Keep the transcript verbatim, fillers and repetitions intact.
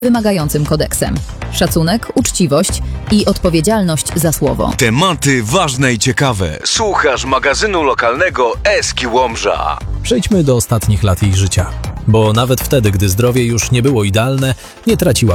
wymagającym kodeksem. Szacunek, uczciwość i odpowiedzialność za słowo. Tematy ważne i ciekawe. Słuchasz magazynu lokalnego Eski Łomża. Przejdźmy do ostatnich lat jej życia. Bo nawet wtedy, gdy zdrowie już nie było idealne, nie traciła